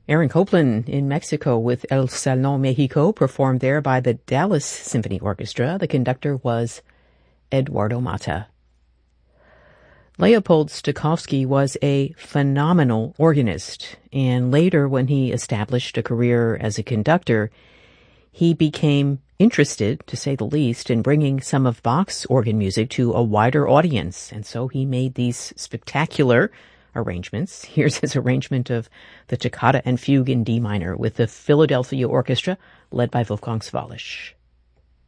Aaron Copland in Mexico with El Salón Mexico, performed there by the Dallas Symphony Orchestra. The conductor was Eduardo Mata. Leopold Stokowski was a phenomenal organist, and later when he established a career as a conductor, he became interested, to say the least, in bringing some of Bach's organ music to a wider audience, and so he made these spectacular arrangements. Here's his arrangement of the Toccata and Fugue in D minor with the Philadelphia Orchestra, led by Wolfgang Sawallisch.